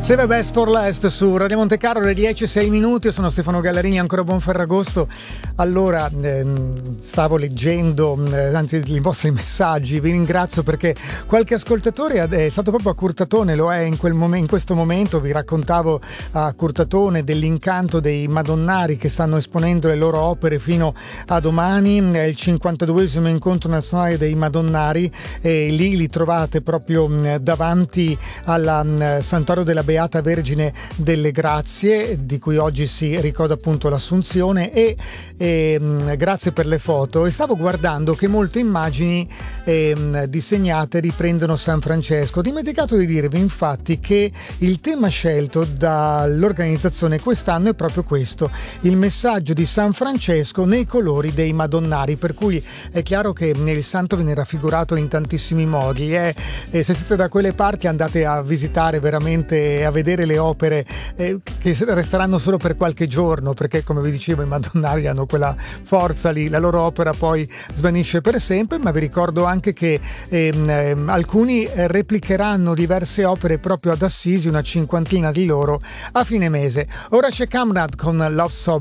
Save Best for Last su Radio Monte Carlo, alle 10:06. Io sono Stefano Gallarini, ancora buon Ferragosto. Allora, stavo leggendo anzi i vostri messaggi, vi ringrazio perché qualche ascoltatore è stato proprio a Curtatone, lo è in questo momento. Vi raccontavo a Curtatone dell'incanto dei Madonnari che stanno esponendo le loro opere fino a domani. È il 52esimo incontro nazionale dei Madonnari e lì li trovate proprio davanti al Santuario della Beata Vergine delle Grazie, di cui oggi si ricorda appunto l'Assunzione, e grazie per le foto. E stavo guardando che molte immagini disegnate riprendono San Francesco. Ho dimenticato di dirvi infatti che il tema scelto dall'organizzazione quest'anno è proprio questo: il messaggio di San Francesco nei colori dei Madonnari, per cui è chiaro che il santo viene raffigurato in tantissimi modi. Se siete da quelle parti andate a visitare veramente, a vedere le opere che resteranno solo per qualche giorno, perché come vi dicevo i Madonnari hanno quella forza lì, la loro opera poi svanisce per sempre. Ma vi ricordo anche che alcuni replicheranno diverse opere proprio ad Assisi, una cinquantina di loro a fine mese. Ora c'è Camrad con Love Sober.